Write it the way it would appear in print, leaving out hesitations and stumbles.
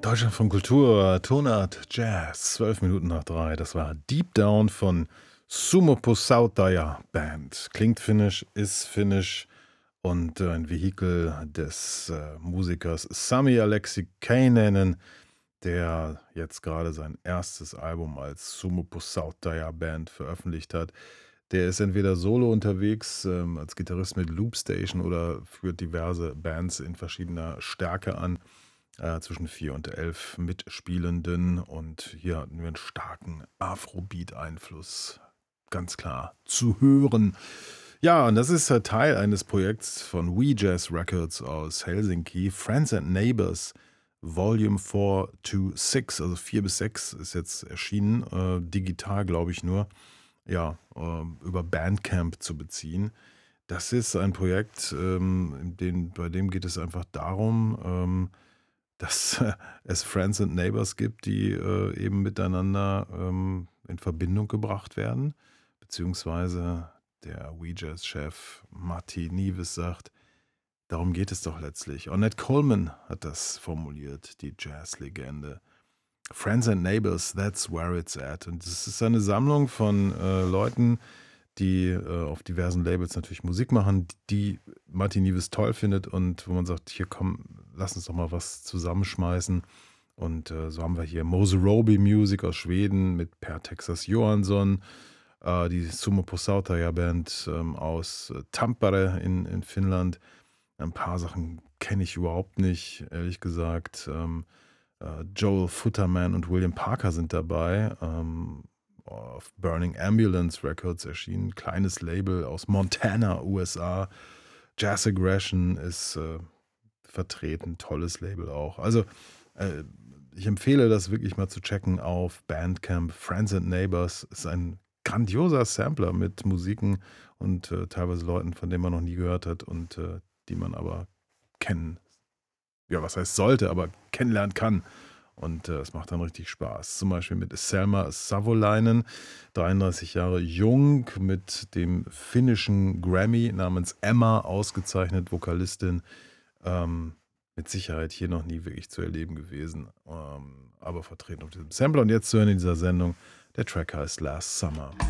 Deutschland von Kultur, Tonart Jazz, 12 Minuten nach 3. Das war Deep Down von Sumo Posautaja Band. Klingt finnisch, ist finnisch und ein Vehikel des Musikers Sami Aleksikainen, der jetzt gerade sein erstes Album als Sumo Posautaja Band veröffentlicht hat. Der ist entweder solo unterwegs als Gitarrist mit Loopstation oder führt diverse Bands in verschiedener Stärke an, zwischen 4 und 11 Mitspielenden. Und hier hatten wir einen starken Afrobeat-Einfluss, ganz klar zu hören. Ja, und das ist Teil eines Projekts von We Jazz Records aus Helsinki, Friends and Neighbors Volume 4 to 6, also 4 bis 6 ist jetzt erschienen, digital glaube ich nur, ja, über Bandcamp zu beziehen. Das ist ein Projekt, bei dem geht es einfach darum, dass es Friends and Neighbors gibt, die eben miteinander in Verbindung gebracht werden, beziehungsweise der WeJazz-Chef Matti Nives sagt, darum geht es doch letztlich. Ornette Coleman hat das formuliert, die Jazzlegende. Friends and Neighbors, that's where it's at. Und es ist eine Sammlung von Leuten, die auf diversen Labels natürlich Musik machen, die Martin Nives toll findet und wo man sagt, hier komm, lass uns doch mal was zusammenschmeißen. Und so haben wir hier Moserobi Music aus Schweden mit Per Texas Johansson, die Sumo Posautaja Band aus Tampere in Finnland. Ein paar Sachen kenne ich überhaupt nicht, ehrlich gesagt. Joel Futterman und William Parker sind dabei. Auf Burning Ambulance Records erschienen. Kleines Label aus Montana, USA. Jazz Aggression ist vertreten. Tolles Label auch. Also, ich empfehle das wirklich mal zu checken auf Bandcamp. Friends and Neighbors ist ein grandioser Sampler mit Musiken und teilweise Leuten, von denen man noch nie gehört hat und die man aber kennen, ja, was heißt sollte, aber kennenlernen kann. Und es macht dann richtig Spaß. Zum Beispiel mit Selma Savolainen, 33 Jahre jung, mit dem finnischen Grammy namens Emma ausgezeichnet, Vokalistin. Mit Sicherheit hier noch nie wirklich zu erleben gewesen, aber vertreten auf diesem Sampler. Und jetzt zu hören in dieser Sendung, der Track heißt Last Summer.